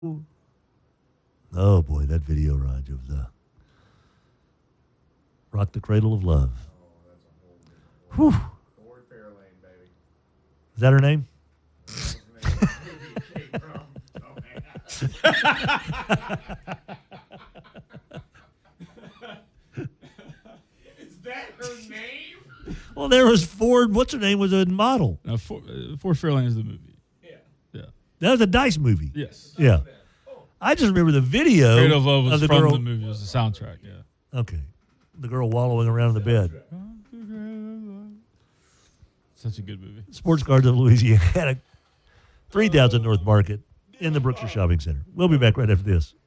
Oh, boy, that video, Raj, of the Rock the Cradle of Love. Whew. Ford Fairlane, baby. Is that her name? Is that her name? Well, there was Ford. What's her name? Was a model. No, Ford Fairlane is the movie. Yeah. That was a Dice movie. Yes. Yeah. I just remember the video Cradle of Love was of the from girl. the movie. It was the soundtrack, yeah. Okay. The girl wallowing around in the bed. Such a good movie. Sports Cards of Louisiana, 3000 North Market in the Brookshire Shopping Center. We'll be back right after this.